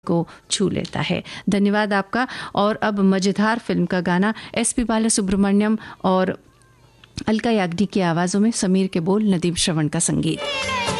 को छू लेता है। धन्यवाद आपका। और अब मजेदार फिल्म का गाना एसपी बालासुब्रमण्यम और अलका याग्निक की आवाज़ों में, समीर के बोल, नदीम श्रवण का संगीत।